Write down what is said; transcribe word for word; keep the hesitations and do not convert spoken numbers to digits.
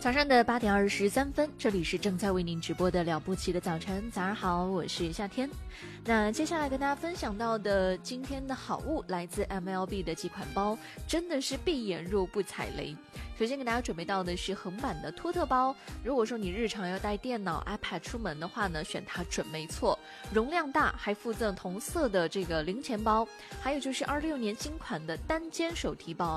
早上的八点二十三分，这里是正在为您直播的了不起的早晨。早上好，我是夏天。那接下来跟大家分享到的今天的好物来自 M L B 的几款包，真的是闭眼入不踩雷。首先给大家准备到的是横版的托特包，如果说你日常要带电脑 iPad 出门的话呢，选它准没错，容量大，还附赠同色的这个零钱包，还有就是二六年新款的单肩手提包。